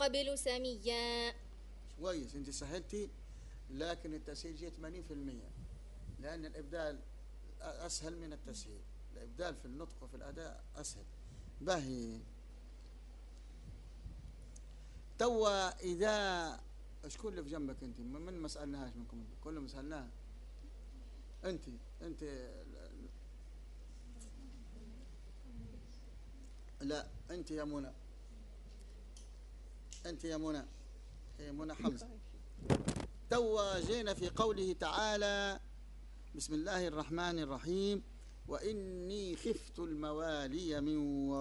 قبل سميا. كويس، انت سهلتي، لكن التسهيل جه 80%، لأن الإبدال أسهل من التسهيل. الإبدال في النطق وفي الأداء أسهل. باهي. توا إذا شكون اللي في جنبك أنت؟ من ما سألناهاش منكم؟ كلهم سألناها. أنت لا، أنت يا منى، أنت يا منى، هي منى حمزة. توا جينا في قوله تعالى: بسم الله الرحمن الرحيم: وإني خفت الموالي من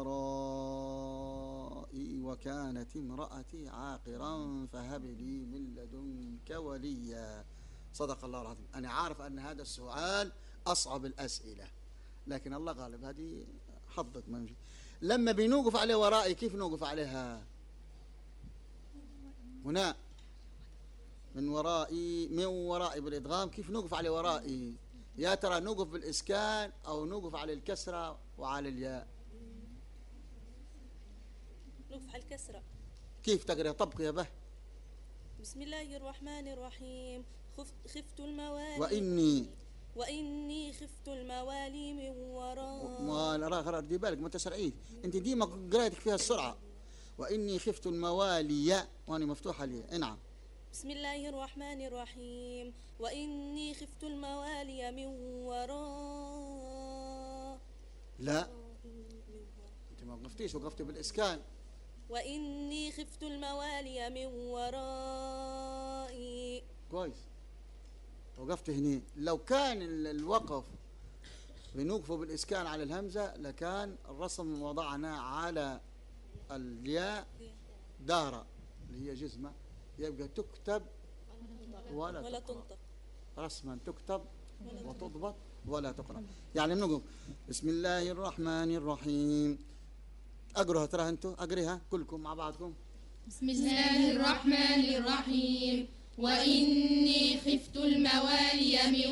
ورائي وكانت امرأتي عاقرا فهب لي من لدنك وليا. صدق الله العظيم. أنا عارف أن هذا السؤال أصعب الأسئلة، لكن الله غالب، هذه حظك ما يمشي. لما بنوقف عليه ورائي، كيف نوقف عليها هنا؟ من ورائي بالإدغام، كيف نوقف عليه ورائي؟ يا ترى نوقف بالإسكان أو نوقف على الكسرة وعلى الياء؟ نوقف على الكسرة. كيف تقرأ؟ طبق يا به. بسم الله الرحمن الرحيم: خفت الموالي وإني خفت الموالي من وراء. دي بالك ما تسرعيش، انت ديما قراءتك فيها السرعة. وإني خفت الموالي، وأنا مفتوحة لي. نعم. بسم الله الرحمن الرحيم: وإني خفت الموالي من وراء. لا، انت ما وقفتيش، وقفتي بالإسكان. وإني خفت الموالي من ورائي. كويس، وقفت هنا. لو كان الوقف بنوقفه بالإسكان على الهمزة، لكان الرسم وضعنا على الياء دارة اللي هي جزمة، يبقى تكتب ولا تنطق. رسما تكتب وتضبط ولا تقرأ. يعني نقول بسم الله الرحمن الرحيم. أقرأها، ترى أنتم أقريها كلكم مع بعضكم. بسم الله الرحمن الرحيم: وإني خفت الموالي من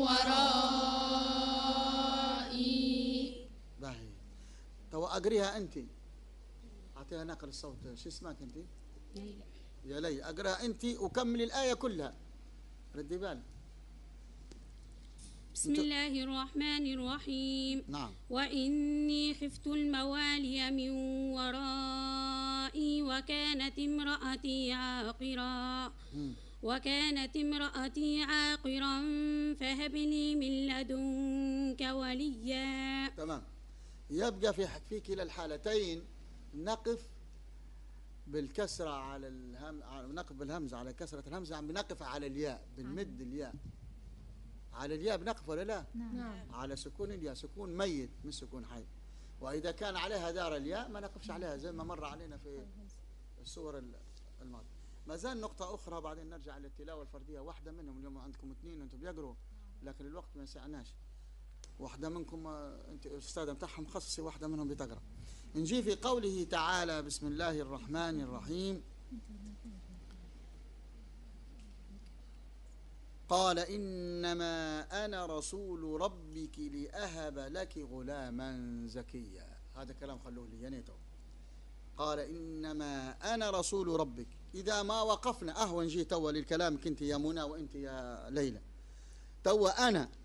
ورائي. باهي. تو أقريها أنت، أعطيها نقل الصوت. شو اسمك أنت؟ ليلى. يا ليلى، أقرأها أنت وكمل الآية كلها، ردي بالك. بسم الله الرحمن الرحيم. نعم. وإني خفت الموالي من ورائي وكانت امرأتي عاقرا فهب لي من لدنك وليا. تمام. يبقى في كلا الحالتين نقف بالكسرة على نقف بالهمزة على كسرة الهمزة، عم بنقف على الياء، بنمد الياء على الياء، بنقف ولا لا؟ نعم. على سكون الياء، سكون ميت مش سكون حي. وإذا كان عليها دار الياء ما نقفش عليها، زي ما مر علينا في الصور الماضية. ما زال نقطة أخرى، بعدين نرجع للتلاوة الفردية. واحدة منهم، اليوم عندكم اثنين وأنتم بيقروا، لكن الوقت ما يسعناش. واحدة منكم أنت أستاذة متاعهم، خصصي واحدة منهم بتقرأ. نجي في قوله تعالى: بسم الله الرحمن الرحيم: قال إنما أنا رسول ربك لأهب لك غلاما زكيا. هذا كلام خلوه لي ينيتو. قال إنما أنا رسول ربك. إذا ما وقفنا أهون جي توا للكلام، كنت يا منى وأنت يا ليلى. توا أنا